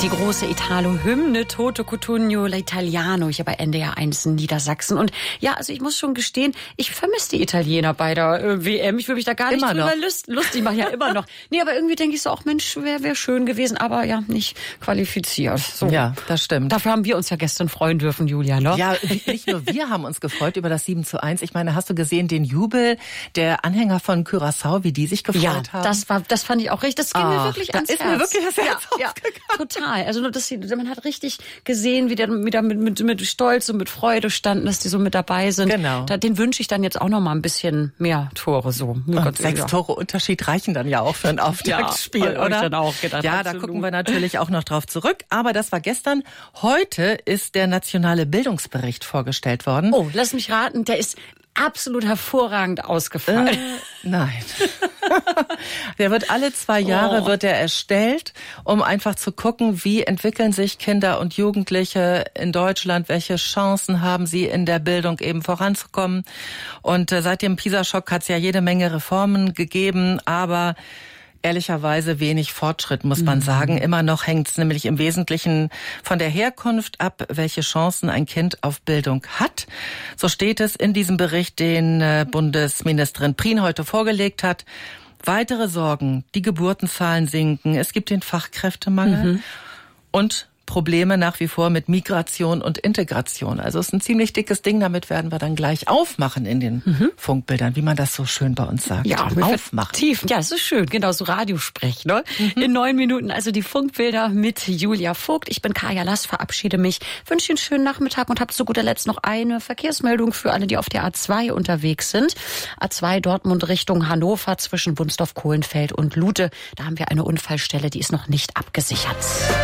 Die große Italo-Hymne Toto Cutugno l'Italiano hier bei NDR 1 in Niedersachsen. Und ja, also ich muss schon gestehen, ich vermisse die Italiener bei der WM. Ich will mich da gar nicht drüber lustig machen. Ja, immer noch. Nee, aber irgendwie denke ich so, auch Mensch, wäre schön gewesen, aber ja, nicht qualifiziert. So. Ja, das stimmt. Dafür haben wir uns ja gestern freuen dürfen, Julia, ne? Ja, nicht nur wir haben uns gefreut über das 7:1. Ich meine, hast du gesehen den Jubel der Anhänger von Curaçao, wie die sich gefreut haben? Ja, das fand ich auch richtig. Das ging mir wirklich ans Herz. Ist mir wirklich das Herz ja, total. Also nur, man hat richtig gesehen, wie die mit Stolz und mit Freude standen, dass die so mit dabei sind. Genau. Den wünsche ich dann jetzt auch noch mal ein bisschen mehr Tore so. Und 6 Tore Unterschied reichen dann ja auch für ein Auftaktspiel, oder? oder? Ich dann auch gedacht, ja, absolut. Da gucken wir natürlich auch noch drauf zurück. Aber das war gestern. Heute ist der nationale Bildungsbericht vorgestellt worden. Oh, lass mich raten, der ist absolut hervorragend ausgefallen. Nein. Der wird alle 2 Jahre wird er erstellt, um einfach zu gucken, wie entwickeln sich Kinder und Jugendliche in Deutschland, welche Chancen haben sie in der Bildung eben voranzukommen. Und seit dem PISA-Schock hat es ja jede Menge Reformen gegeben, aber ehrlicherweise wenig Fortschritt, muss man sagen. Immer noch hängt es nämlich im Wesentlichen von der Herkunft ab, welche Chancen ein Kind auf Bildung hat. So steht es in diesem Bericht, den Bundesministerin Prien heute vorgelegt hat. Weitere Sorgen, die Geburtenzahlen sinken, es gibt den Fachkräftemangel und Probleme nach wie vor mit Migration und Integration. Also es ist ein ziemlich dickes Ding, damit werden wir dann gleich aufmachen in den Funkbildern, wie man das so schön bei uns sagt. Ja, aufmachen. Tief. Ja, das ist schön, genau so Radiosprech, ne? In 9 Minuten also die Funkbilder mit Julia Vogt. Ich bin Kaya Lass, verabschiede mich, wünsche Ihnen einen schönen Nachmittag und habe zu guter Letzt noch eine Verkehrsmeldung für alle, die auf der A2 unterwegs sind. A2 Dortmund Richtung Hannover zwischen Wunsdorf, Kohlenfeld und Lute. Da haben wir eine Unfallstelle, die ist noch nicht abgesichert.